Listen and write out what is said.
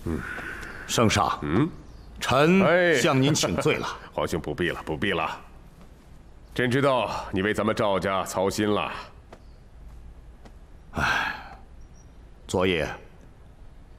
圣上，臣向您请罪了。 皇兄不必了，不必了。朕知道你为咱们赵家操心了。 昨夜